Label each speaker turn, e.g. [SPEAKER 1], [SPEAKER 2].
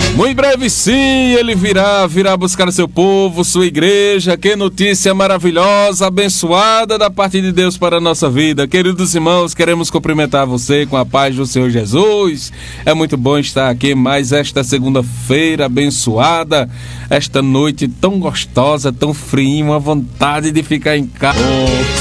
[SPEAKER 1] Muito breve sim, ele virá buscar seu povo, sua igreja. Que notícia maravilhosa, abençoada da parte de Deus para a nossa vida. Queridos irmãos, queremos cumprimentar você com a paz do Senhor Jesus. É muito bom estar aqui mais esta segunda-feira abençoada, esta noite tão gostosa, tão fria, uma vontade de ficar em casa.